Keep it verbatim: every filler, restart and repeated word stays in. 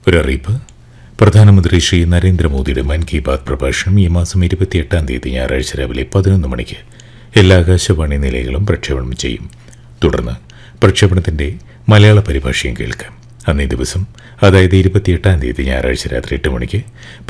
ഒരറിയിപ്പ്. പ്രധാനമന്ത്രി ശ്രീ നരേന്ദ്രമോദിയുടെ മൻ കി ബാത് പ്രഭാഷണം ഈ മാസം ഇരുപത്തിയെട്ടാം തീയതി ഞായറാഴ്ച രാവിലെ പതിനൊന്ന് മണിക്ക് എല്ലാ ആകാശവാണി നിലയങ്ങളും പ്രക്ഷേപണം ചെയ്യും. തുടർന്ന് പ്രക്ഷേപണത്തിന്റെ മലയാള പരിഭാഷയും കേൾക്കാം. അന്നേ ദിവസം, അതായത് ഇരുപത്തിയെട്ടാം തീയതി ഞായറാഴ്ച രാത്രി എട്ട് മണിക്ക്